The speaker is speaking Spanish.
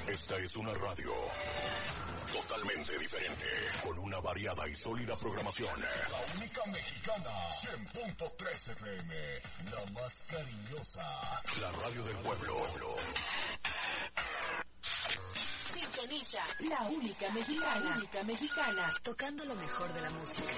Esta es una radio totalmente diferente, con una variada y sólida programación. La única mexicana, 100.3 FM, la más cariñosa. La radio del pueblo. Sintoniza la única mexicana, tocando lo mejor de la música.